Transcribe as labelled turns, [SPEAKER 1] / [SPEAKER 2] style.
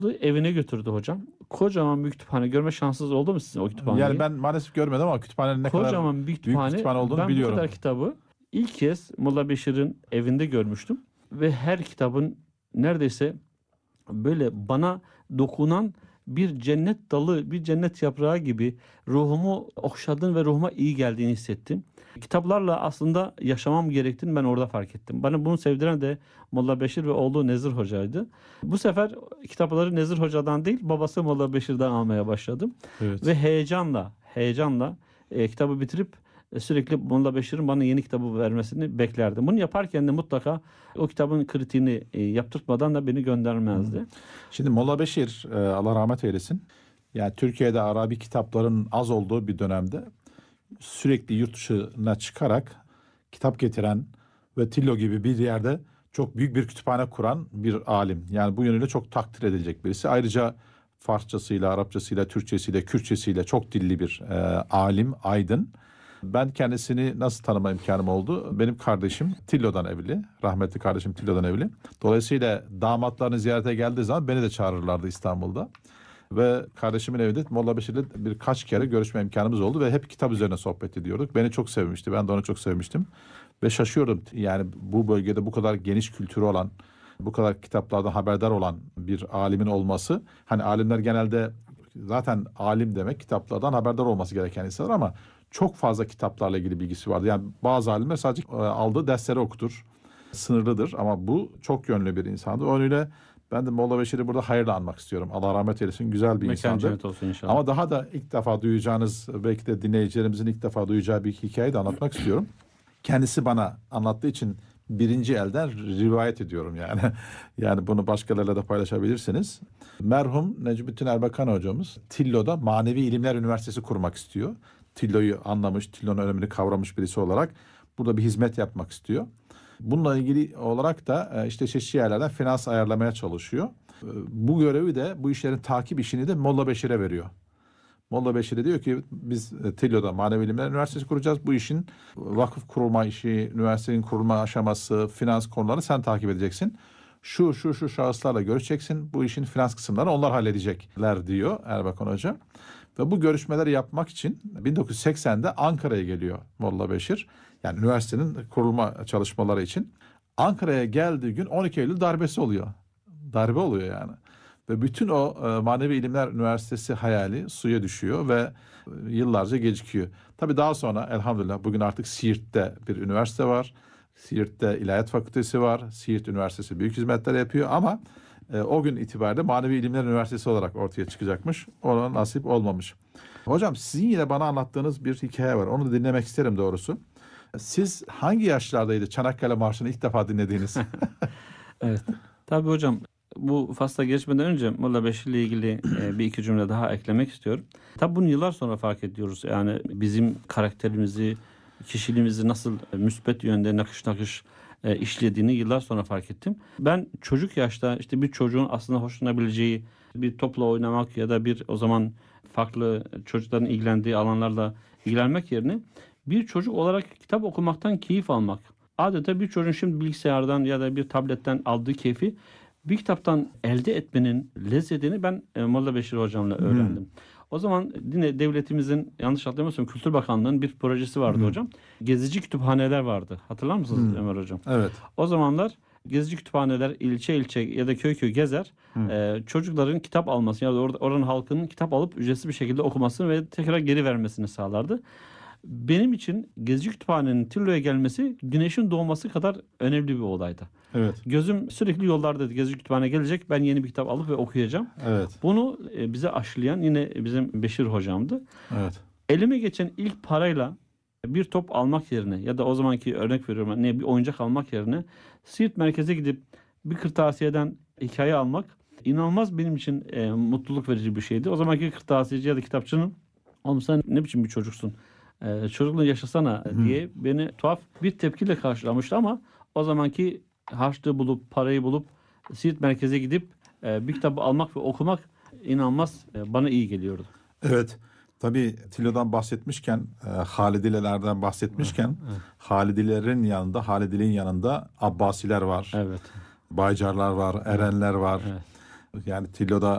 [SPEAKER 1] Evine götürdü hocam. Kocaman bir kütüphane. Görme şansınız oldu mu sizin o kütüphaneyi?
[SPEAKER 2] Yani ben maalesef görmedim ama kütüphanenin ne kadar
[SPEAKER 1] Kocaman bir
[SPEAKER 2] büyük
[SPEAKER 1] kütüphane.
[SPEAKER 2] kütüphane olduğunu
[SPEAKER 1] Ben
[SPEAKER 2] biliyorum.
[SPEAKER 1] bu kadar kitabı ilk kez Molla Beşir'in evinde görmüştüm. Ve her kitabın neredeyse böyle bana dokunan bir cennet dalı, bir cennet yaprağı gibi ruhumu okşadın ve ruhuma iyi geldiğini hissettim. Kitaplarla aslında yaşamam gerektiğini ben orada fark ettim. Bana bunu sevdiren de Molla Beşir ve oğlu Nezir Hoca'ydı. Bu sefer kitapları Nezir Hoca'dan değil, babası Molla Beşir'den almaya başladım.
[SPEAKER 2] Evet.
[SPEAKER 1] Ve heyecanla kitabı bitirip sürekli Molla Beşir'in bana yeni kitabı vermesini beklerdim. Bunu yaparken de mutlaka o kitabın kritiğini yaptırtmadan da beni göndermezdi.
[SPEAKER 2] Şimdi Molla Beşir Allah rahmet eylesin. Yani Türkiye'de Arabi kitapların az olduğu bir dönemde sürekli yurt dışına çıkarak kitap getiren ve Tillo gibi bir yerde çok büyük bir kütüphane kuran bir alim. Yani bu yönüyle çok takdir edilecek birisi. Ayrıca Farsçasıyla, Arapçasıyla, Türkçesiyle, Kürtçesiyle çok dilli bir alim, aydın. Ben kendisini nasıl tanıma imkanım oldu? Benim kardeşim Tillo'dan evli. Rahmetli kardeşim Tillo'dan evli. Dolayısıyla damatlarını ziyarete geldiği zaman beni de çağırırlardı İstanbul'da. Ve kardeşimin evinde Molla Beşir'le birkaç kere görüşme imkanımız oldu ve hep kitap üzerine sohbet ediyorduk. Beni çok sevmişti. Ben de onu çok sevmiştim. Ve şaşıyordum. Yani bu bölgede bu kadar geniş kültürü olan, bu kadar kitaplardan haberdar olan bir alimin olması. Hani alimler genelde zaten alim demek kitaplardan haberdar olması gereken insanlar ama çok fazla kitaplarla ilgili bilgisi vardı. Yani bazı alimler sadece aldığı dersleri okutur. Sınırlıdır ama bu çok yönlü bir insandı. O yönüyle ben de Molla Beşir'i burada hayırla anmak istiyorum. Allah rahmet eylesin. Güzel bir
[SPEAKER 1] Mekan
[SPEAKER 2] insandı.
[SPEAKER 1] cennet olsun inşallah.
[SPEAKER 2] Ama daha da ilk defa duyacağınız, belki de dinleyicilerimizin ilk defa duyacağı bir hikayeyi de anlatmak istiyorum. Kendisi bana anlattığı için birinci elden rivayet ediyorum yani. Yani bunu başkalarıyla da paylaşabilirsiniz. Merhum Necmettin Erbakan hocamız Tillo'da Manevi İlimler Üniversitesi kurmak istiyor. Tillo'yu anlamış, Tillo'nun önemini kavramış birisi olarak burada bir hizmet yapmak istiyor. Bununla ilgili olarak da işte çeşitli yerlerden finans ayarlamaya çalışıyor. Bu görevi de, bu işlerin takip işini de Molla Beşir'e veriyor. Molla Beşir'e diyor ki biz Tillo'da Manevi İlimler Üniversitesi kuracağız. Bu işin vakıf kurulma işi, üniversitenin kurulma aşaması, finans konularını sen takip edeceksin. Şu şahıslarla görüşeceksin. Bu işin finans kısımlarını onlar halledecekler diyor Erbakan Hoca. Ve bu görüşmeleri yapmak için 1980'de Ankara'ya geliyor Molla Beşir. Yani üniversitenin kurulma çalışmaları için. Ankara'ya geldiği gün 12 Eylül darbesi oluyor. Darbe oluyor yani. Ve bütün o Manevi İlimler Üniversitesi hayali suya düşüyor ve yıllarca gecikiyor. Tabii daha sonra elhamdülillah bugün artık Siirt'te bir üniversite var. Siirt'te İlahiyat Fakültesi var. Siirt Üniversitesi büyük hizmetler yapıyor ama o gün itibariyle Manevi İlimler Üniversitesi olarak ortaya çıkacakmış. Ona nasip olmamış. Hocam sizin yine bana anlattığınız bir hikaye var. Onu da dinlemek isterim doğrusu. Siz hangi yaşlardaydı Çanakkale Marşı'nı ilk defa dinlediğiniz?
[SPEAKER 1] Evet. Tabii hocam, bu fasla geçmeden önce Molla Beşir'le ilgili bir iki cümle daha eklemek istiyorum. Tabii bunu yıllar sonra fark ediyoruz. Yani bizim karakterimizi, kişiliğimizi nasıl müspet yönde nakış nakış işlediğini yıllar sonra fark ettim. Ben çocuk yaşta işte bir çocuğun aslında hoşlanabileceği bir topla oynamak ya da bir o zaman farklı çocukların ilgilendiği alanlarla ilgilenmek yerine bir çocuk olarak kitap okumaktan keyif almak. Adeta bir çocuğun şimdi bilgisayardan ya da bir tabletten aldığı keyfi bir kitaptan elde etmenin lezzetini ben Molla Beşir hocamla öğrendim. O zaman yine devletimizin, yanlış hatırlamıyorsam, Kültür Bakanlığı'nın bir projesi vardı hocam. Gezici kütüphaneler vardı. Hatırlar mısınız Ömer hocam?
[SPEAKER 2] Evet.
[SPEAKER 1] O zamanlar gezici kütüphaneler ilçe ilçe ya da köy köy gezer. Çocukların kitap alması ya da oranın halkının kitap alıp ücretsiz bir şekilde okumasını ve tekrar geri vermesini sağlardı. Benim için gezici kütüphanenin Tillo'ya gelmesi güneşin doğması kadar önemli bir olaydı.
[SPEAKER 2] Evet.
[SPEAKER 1] Gözüm sürekli yollardaydı. Gezici kütüphane gelecek, ben yeni bir kitap alıp ve okuyacağım.
[SPEAKER 2] Evet.
[SPEAKER 1] Bunu bize aşılayan yine bizim Beşir hocamdı.
[SPEAKER 2] Evet.
[SPEAKER 1] Elime geçen ilk parayla bir top almak yerine ya da o zamanki örnek veriyorum bir oyuncak almak yerine Siirt merkeze gidip bir kırtasiyeden hikaye almak inanılmaz benim için mutluluk verici bir şeydi. O zamanki kırtasiyeci ya da kitapçının "Oğlum sen ne biçim bir çocuksun? Çocukluğunu yaşasana" diye beni tuhaf bir tepkiyle karşılamıştı ama o zamanki harçlığı bulup parayı bulup Siirt merkeze gidip bir kitabı almak ve okumak inanılmaz bana iyi geliyordu.
[SPEAKER 2] Evet. Tabii Tillo'dan bahsetmişken, Halidilelerden bahsetmişken, Halidilerin yanında, Halidiliğin yanında Abbasiler var.
[SPEAKER 1] Evet.
[SPEAKER 2] Baycarlar var, Erenler var.
[SPEAKER 1] Evet.
[SPEAKER 2] Yani Tillo'da